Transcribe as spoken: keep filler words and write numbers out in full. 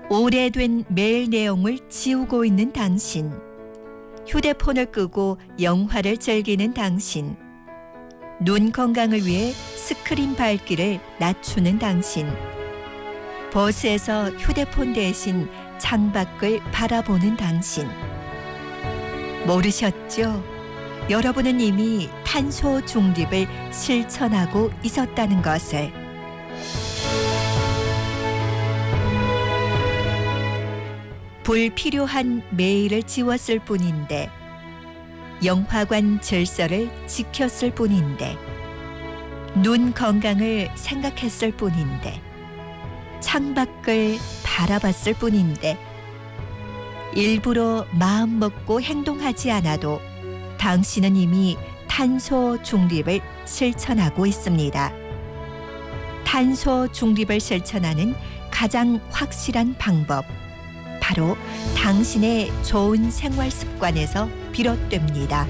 오래된 메일 내용을 지우고 있는 당신. 휴대폰을 끄고 영화를 즐기는 당신. 눈 건강을 위해 스크린 밝기를 낮추는 당신. 버스에서 휴대폰 대신 창밖을 바라보는 당신. 모르셨죠? 여러분은 이미 탄소 중립을 실천하고 있었다는 것을. 불필요한 메일을 지웠을 뿐인데, 영화관 질서를 지켰을 뿐인데, 눈 건강을 생각했을 뿐인데, 창밖을 바라봤을 뿐인데, 일부러 마음 먹고 행동하지 않아도 당신은 이미 탄소 중립을 실천하고 있습니다. 탄소 중립을 실천하는 가장 확실한 방법, 바로 당신의 좋은 생활 습관에서 비롯됩니다.